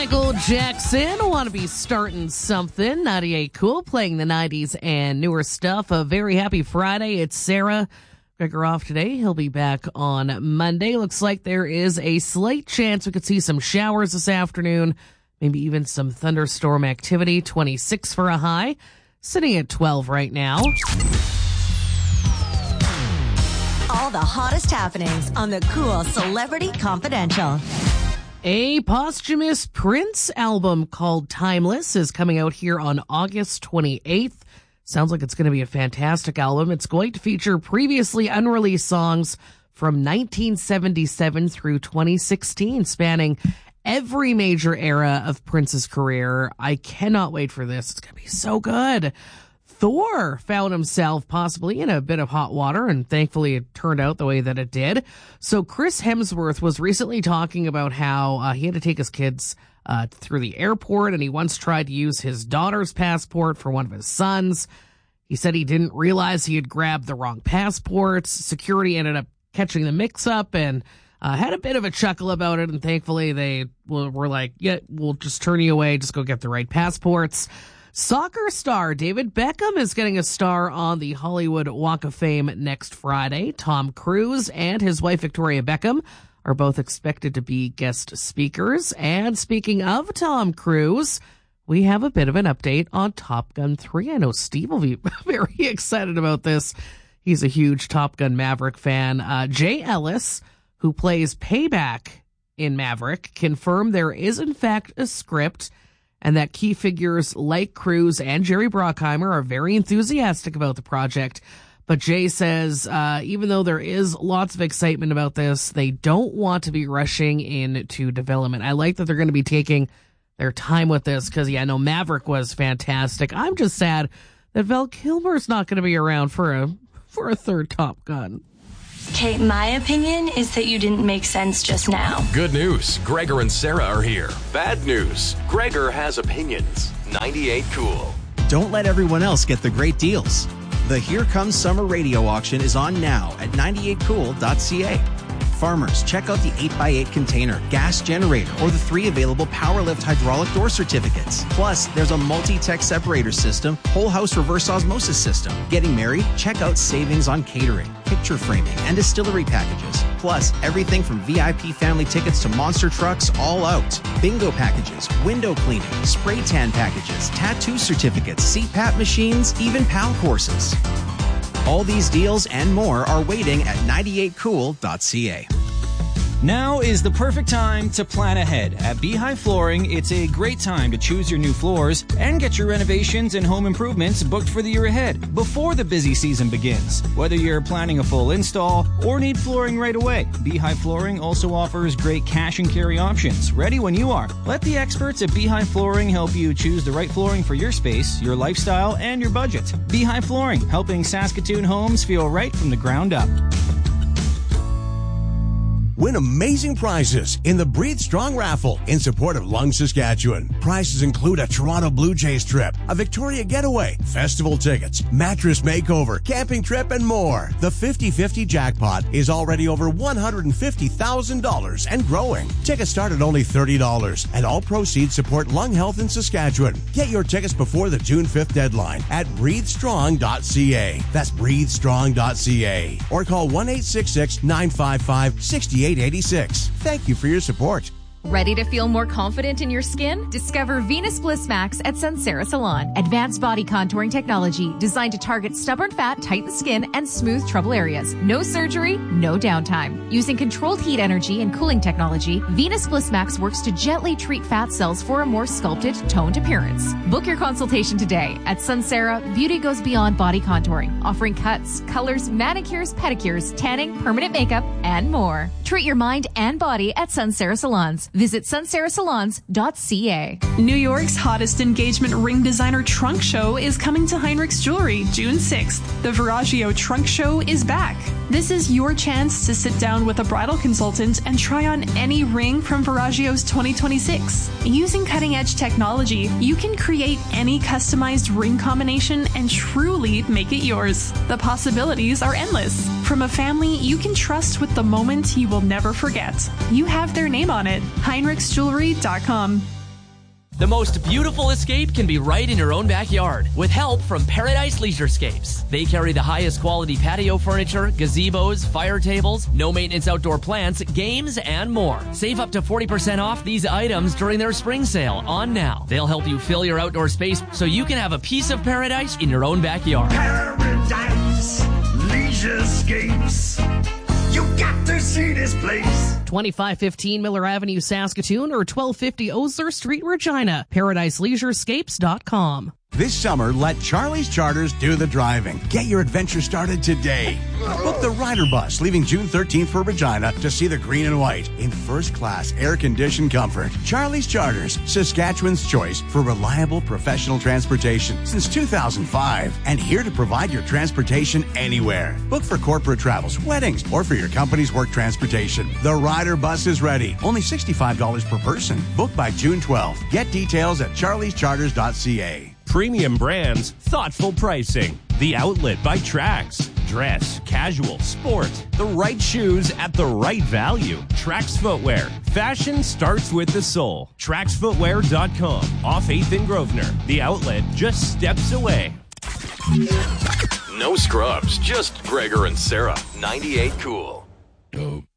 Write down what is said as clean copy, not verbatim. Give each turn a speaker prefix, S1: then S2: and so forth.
S1: Michael Jackson, want to be starting something. 98 Cool, playing the 90s and newer stuff. A very happy Friday. It's Sarah. Gregor off today. He'll be back on Monday. Looks like there is a slight chance we could see some showers this afternoon. Maybe even some thunderstorm activity. 26 for a high. Sitting at 12 right now.
S2: All the hottest happenings on the Cool Celebrity Confidential.
S1: A posthumous Prince album called Timeless is coming out here on August 28th. Sounds like it's going to be a fantastic album. It's going to feature previously unreleased songs from 1977 through 2016, spanning every major era of Prince's career. I cannot wait for this. It's going to be so good. Thor found himself possibly in a bit of hot water, and thankfully it turned out the way that it did. So Chris Hemsworth was recently talking about how he had to take his kids through the airport, and he once tried to use his daughter's passport for one of his sons. He said he didn't realize he had grabbed the wrong passports. Security ended up catching the mix-up and had a bit of a chuckle about it, and thankfully they were like, yeah, we'll just turn you away, just go get the right passports. Soccer star David Beckham is getting a star on the Hollywood Walk of Fame next Friday. Tom Cruise and his wife Victoria Beckham are both expected to be guest speakers. And speaking of Tom Cruise, we have a bit of an update on Top Gun 3. I know Steve will be very excited about this. He's a huge Top Gun Maverick fan. Jay Ellis, who plays Payback in Maverick, confirmed there is in fact a script, and that key figures like Cruise and Jerry Bruckheimer are very enthusiastic about the project. But Jay says, even though there is lots of excitement about this, they don't want to be rushing into development. I like that they're going to be taking their time with this because, yeah, I know Maverick was fantastic. I'm just sad that Val Kilmer's not going to be around for a third Top Gun.
S3: Kate, my opinion is that you didn't make sense just now.
S4: Good news. Gregor and Sarah are here. Bad news. Gregor has opinions. 98 Cool.
S5: Don't let everyone else get the great deals. The Here Comes Summer radio auction is on now at 98cool.ca. Farmers, check out the 8x8 container, gas generator, or the 3 available PowerLift hydraulic door certificates. Plus, there's a multi-tech separator system, whole house reverse osmosis system. Getting married? Check out savings on catering, picture framing, and distillery packages. Plus, everything from VIP family tickets to monster trucks, all out. Bingo packages, window cleaning, spray tan packages, tattoo certificates, CPAP machines, even PAL courses. All these deals and more are waiting at 98cool.ca.
S6: Now is the perfect time to plan ahead. At Beehive Flooring, it's a great time to choose your new floors and get your renovations and home improvements booked for the year ahead, before the busy season begins. Whether you're planning a full install or need flooring right away, Beehive Flooring also offers great cash and carry options, ready when you are. Let the experts at Beehive Flooring help you choose the right flooring for your space, your lifestyle, and your budget. Beehive Flooring, helping Saskatoon homes feel right from the ground up.
S7: Win amazing prizes in the Breathe Strong raffle in support of Lung, Saskatchewan. Prizes include a Toronto Blue Jays trip, a Victoria getaway, festival tickets, mattress makeover, camping trip, and more. The 50-50 jackpot is already over $150,000 and growing. Tickets start at only $30, and all proceeds support lung health in Saskatchewan. Get your tickets before the June 5th deadline at breathestrong.ca. That's breathestrong.ca. Or call 1-866-955-6886. Thank you for your support.
S8: Ready to feel more confident in your skin? Discover Venus Bliss Max at Sunsera Salon. Advanced body contouring technology designed to target stubborn fat, tighten skin, and smooth trouble areas. No surgery, no downtime. Using controlled heat energy and cooling technology, Venus Bliss Max works to gently treat fat cells for a more sculpted, toned appearance. Book your consultation today. At Sunsera, beauty goes beyond body contouring, offering cuts, colors, manicures, pedicures, tanning, permanent makeup, and more. Treat your mind and body at Sunsera Salons. Visit sunserasalons.ca.
S9: New York's hottest engagement ring designer trunk show is coming to Heinrich's Jewelry June 6th. The Veragio Trunk Show is back. This is your chance to sit down with a bridal consultant and try on any ring from Veragio's 2026. Using cutting-edge technology, you can create any customized ring combination and truly make it yours. The possibilities are endless. From a family you can trust with the moment you will never forget. You have their name on it. HeinrichsJewelry.com.
S10: The most beautiful escape can be right in your own backyard with help from Paradise Leisurescapes. They carry the highest quality patio furniture, gazebos, fire tables, no maintenance outdoor plants, games, and more. Save up to 40% off these items during their spring sale on now. They'll help you fill your outdoor space so you can have a piece of paradise in your own backyard.
S11: Paradise Leisurescapes. You got to see this place.
S1: 2515 Miller Avenue, Saskatoon, or 1250 Osier Street, Regina. ParadiseLeisurescapes.com.
S7: This summer, let Charlie's Charters do the driving. Get your adventure started today. Book the Rider Bus leaving June 13th for Regina to see the green and white in first-class air-conditioned comfort. Charlie's Charters, Saskatchewan's choice for reliable professional transportation since 2005, and here to provide your transportation anywhere. Book for corporate travels, weddings, or for your company's work transportation. The Rider Bus is ready. Only $65 per person. Book by June 12th. Get details at charliescharters.ca.
S12: Premium brands, thoughtful pricing. The Outlet by Trax. Dress, casual, sport. The right shoes at the right value. Trax Footwear. Fashion starts with the soul. TraxFootwear.com. Off 8th and Grosvenor. The Outlet, just steps away.
S4: No scrubs, just Gregor and Sarah. 98 Cool.